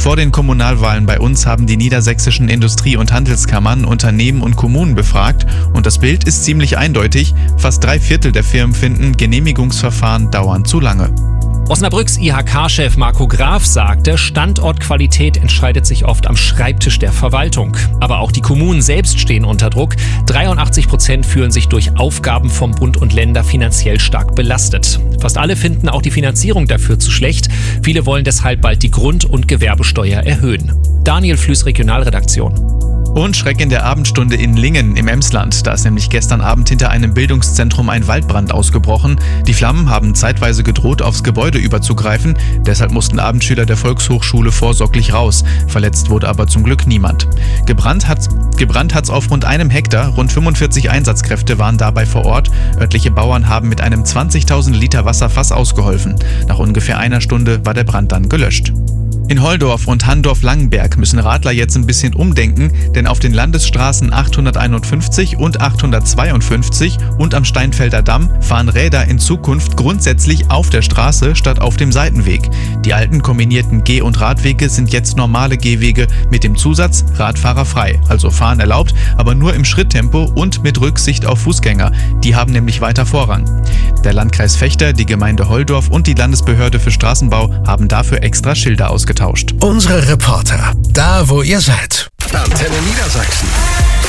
Vor den Kommunalwahlen bei uns haben die niedersächsischen Industrie- und Handelskammern Unternehmen und Kommunen befragt und das Bild ist ziemlich eindeutig. Fast 3/4 der Firmen finden, Genehmigungsverfahren dauern zu lange. Osnabrücks IHK-Chef Marco Graf sagte, Standortqualität entscheidet sich oft am Schreibtisch der Verwaltung. Aber auch die Kommunen selbst stehen unter Druck. 83% fühlen sich durch Aufgaben vom Bund und Länder finanziell stark belastet. Fast alle finden auch die Finanzierung dafür zu schlecht. Viele wollen deshalb bald die Grund- und Gewerbesteuer erhöhen. Daniel Flüß, Regionalredaktion. Und Schreck in der Abendstunde in Lingen im Emsland. Da ist nämlich gestern Abend hinter einem Bildungszentrum ein Waldbrand ausgebrochen. Die Flammen haben zeitweise gedroht, aufs Gebäude überzugreifen. Deshalb mussten Abendschüler der Volkshochschule vorsorglich raus. Verletzt wurde aber zum Glück niemand. Gebrannt hat's auf rund 1 Hektar. Rund 45 Einsatzkräfte waren dabei vor Ort. Örtliche Bauern haben mit einem 20.000 Liter Wasserfass ausgeholfen. Nach ungefähr einer Stunde war der Brand dann gelöscht. In Holdorf und Handorf-Langenberg müssen Radler jetzt ein bisschen umdenken, denn auf den Landesstraßen 851 und 852 und am Steinfelder Damm fahren Räder in Zukunft grundsätzlich auf der Straße statt auf dem Seitenweg. Die alten kombinierten Geh- und Radwege sind jetzt normale Gehwege mit dem Zusatz Radfahrer frei, also fahren erlaubt, aber nur im Schritttempo und mit Rücksicht auf Fußgänger. Die haben nämlich weiter Vorrang. Der Landkreis Vechta, die Gemeinde Holdorf und die Landesbehörde für Straßenbau haben dafür extra Schilder ausgetauscht. Unsere Reporter, da wo ihr seid. Antenne Niedersachsen.